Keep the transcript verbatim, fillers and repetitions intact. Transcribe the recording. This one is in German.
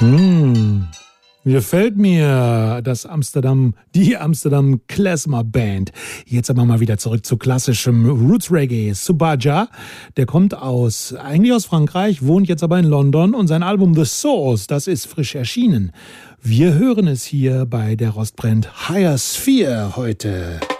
Hm, gefällt mir das Amsterdam, die Amsterdam Klezmer Band. Jetzt aber mal wieder zurück zu klassischem Roots Reggae. Subaja, der kommt aus, eigentlich aus Frankreich, wohnt jetzt aber in London und sein Album The Source, das ist frisch erschienen. Wir hören es hier bei Der Rost brennt Higher Sphere heute.